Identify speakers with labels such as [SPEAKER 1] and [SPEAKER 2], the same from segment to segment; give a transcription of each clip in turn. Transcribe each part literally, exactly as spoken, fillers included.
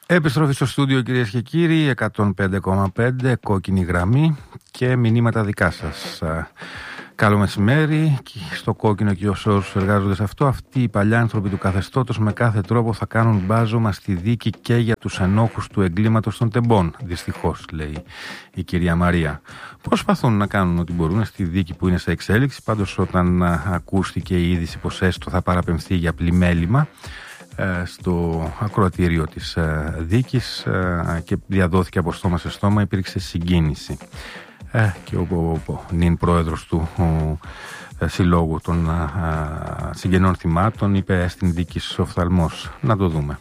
[SPEAKER 1] Επιστροφή στο στούντιο, κυρίες και κύριοι, εκατόν πέντε κόμμα πέντε, κόκκινη γραμμή και μηνύματα δικά σας. Καλό μεσημέρι. Στο κόκκινο και όσους εργάζονται σε αυτό, αυτοί οι παλιάνθρωποι του καθεστώτος με κάθε τρόπο θα κάνουν μπάζωμα στη δίκη και για τους ενόχους του εγκλήματος των τεμπών. Δυστυχώς, λέει η κυρία Μαρία. Προσπαθούν να κάνουν ό,τι μπορούν στη δίκη που είναι σε εξέλιξη. Πάντως, όταν ακούστηκε η είδηση πως έστω θα παραπεμφθεί για πλημέλημα στο ακροατήριο της δίκης και διαδόθηκε από στόμα σε στόμα, υπήρξε συγκίνηση. Και ο, ο, ο νυν πρόεδρος του ο, Συλλόγου των α, Συγγενών Θυμάτων είπε στην δίκη οφθαλμός. Να το δούμε.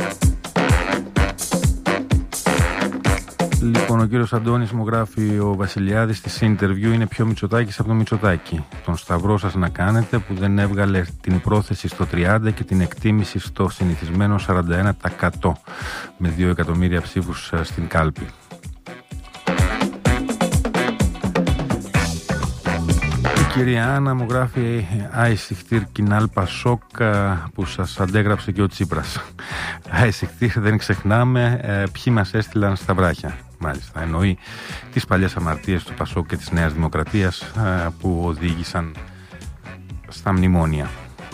[SPEAKER 1] Λοιπόν, ο κύριος Αντώνης μου γράφει: ο Βασιλιάδης στη interview είναι πιο Μητσοτάκης από το Μητσοτάκη. Τον σταυρό σας να κάνετε που δεν έβγαλε την πρόθεση στο τριάντα και την εκτίμηση στο συνηθισμένο σαράντα ένα τοις εκατό με δύο εκατομμύρια ψήφους στην κάλπη. Η κυρία Άννα μου γράφει: Άισιχτήρ Κινάλ Πασόκ που σας αντέγραψε και ο Τσίπρας. Άισιχτήρ, δεν ξεχνάμε ε, ποιοι μας έστειλαν στα βράχια. Μάλιστα, εννοεί τις παλιές αμαρτίες του Πασόκ και της Νέας Δημοκρατίας ε, που οδήγησαν στα μνημόνια.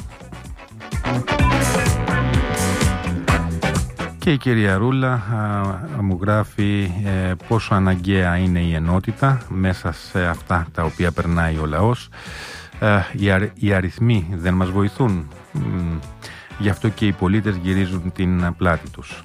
[SPEAKER 1] Και η κυρία Ρούλα α, μου γράφει ε, πόσο αναγκαία είναι η ενότητα μέσα σε αυτά τα οποία περνάει ο λαός. Ε, οι, αρι, οι αριθμοί δεν μας βοηθούν. Μ, γι' αυτό και οι πολίτες γυρίζουν την πλάτη τους.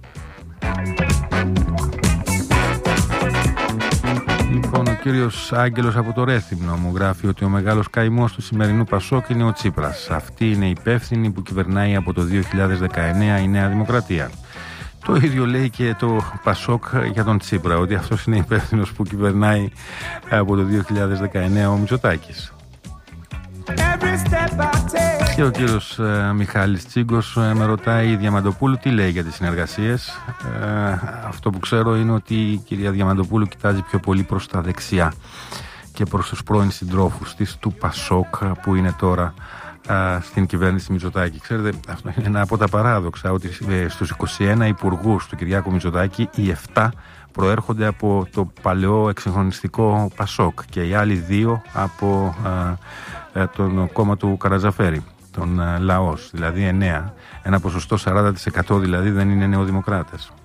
[SPEAKER 1] Λοιπόν, ο κύριος Άγγελος από το Ρέθυμνο μου γράφει ότι ο μεγάλος καημός του σημερινού Πασόκ είναι ο Τσίπρας. Αυτή είναι υπεύθυνη που κυβερνάει από το δύο χιλιάδες δεκαεννέα η Νέα Δημοκρατία. Το ίδιο λέει και το Πασόκ για τον Τσίπρα, ότι αυτός είναι υπεύθυνος που κυβερνάει από το δύο χιλιάδες δεκαεννέα ο Μητσοτάκης. Και ο κύριος ε, Μιχάλης Τσίγκος ε, με ρωτάει: η Διαμαντοπούλου τι λέει για τις συνεργασίες. Ε, αυτό που ξέρω είναι ότι η κυρία Διαμαντοπούλου κοιτάζει πιο πολύ προς τα δεξιά και προς τους πρώην συντρόφους της του Πασόκ που είναι τώρα ε, στην κυβέρνηση Μητσοτάκη. Ξέρετε, αυτό είναι ένα από τα παράδοξα, ότι ε, στους είκοσι ένα υπουργούς του Κυριάκου Μητσοτάκη οι επτά προέρχονται από το παλαιό εξυγχρονιστικό Πασόκ και οι άλλοι δύο από ε, τον κόμμα του Καρατζαφέρη, τον ε, Λαός, δηλαδή εννέα. Ένα ποσοστό σαράντα τοις εκατό δηλαδή δεν είναι νεοδημοκράτες.